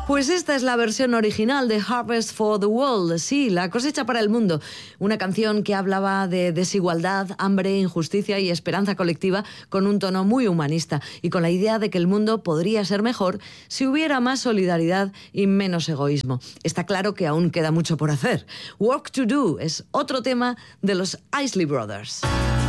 Pues esta es la versión original de Harvest for the World, sí, la cosecha para el mundo. Una canción que hablaba de desigualdad, hambre, injusticia y esperanza colectiva con un tono muy humanista y con la idea de que el mundo podría ser mejor si hubiera más solidaridad y menos egoísmo. Está claro que aún queda mucho por hacer. Work to Do es otro tema de los Isley Brothers.